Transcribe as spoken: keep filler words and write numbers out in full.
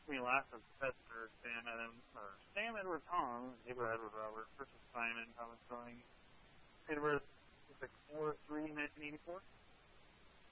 me last of Chester, Sam Adam, or Sam Edward Tom, Ava Edward Robert, versus Simon Thomas Throwing. Date of birth is like four three nineteen eighty-four.